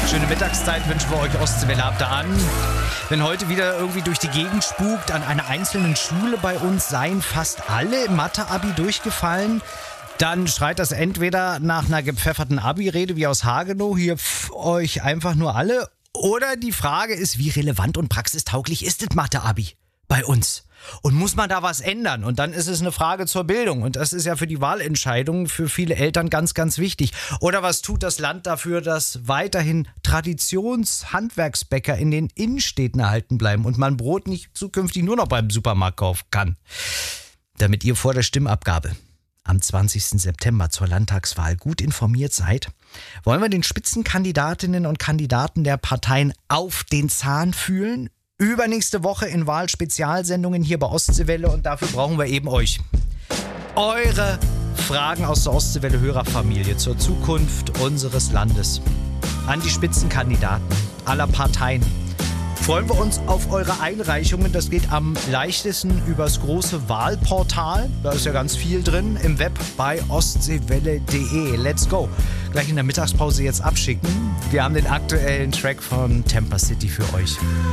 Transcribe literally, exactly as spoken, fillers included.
Schöne Mittagszeit wünschen wir euch, Ostseewelle habt ihr an. Wenn heute wieder irgendwie durch die Gegend spukt, an einer einzelnen Schule bei uns seien fast alle im Mathe-Abi durchgefallen, dann schreit das entweder nach einer gepfefferten Abi-Rede wie aus Hagenow, hier pf, euch einfach nur alle. Oder die Frage ist, wie relevant und praxistauglich ist das Mathe-Abi bei uns? Und muss man da was ändern? Und dann ist es eine Frage zur Bildung. Und das ist ja für die Wahlentscheidung für viele Eltern ganz, ganz wichtig. Oder was tut das Land dafür, dass weiterhin Traditionshandwerksbäcker in den Innenstädten erhalten bleiben und man Brot nicht zukünftig nur noch beim Supermarkt kaufen kann? Damit ihr vor der Stimmabgabe am zwanzigsten September zur Landtagswahl gut informiert seid, wollen wir den Spitzenkandidatinnen und Kandidaten der Parteien auf den Zahn fühlen. Übernächste Woche in Wahlspezialsendungen hier bei Ostseewelle und dafür brauchen wir eben euch. Eure Fragen aus der Ostseewelle-Hörerfamilie zur Zukunft unseres Landes. An die Spitzenkandidaten aller Parteien. Freuen wir uns auf eure Einreichungen. Das geht am leichtesten übers große Wahlportal. Da ist ja ganz viel drin im Web bei ostseewelle punkt de. Let's go. Gleich in der Mittagspause jetzt abschicken. Wir haben den aktuellen Track von Temper City für euch.